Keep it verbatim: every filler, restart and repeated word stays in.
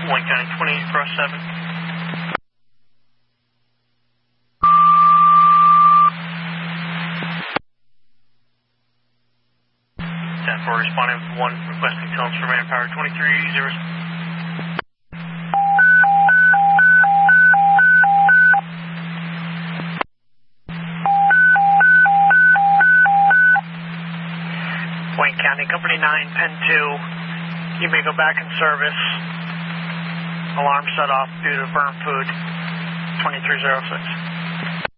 Wayne County twenty-eight cross seven. ten four responding with one requesting tones for manpower twenty-three zero. Wayne County, Company nine, Pen two, you may go back in service. Alarm set off due to burnt food, twenty-three zero six.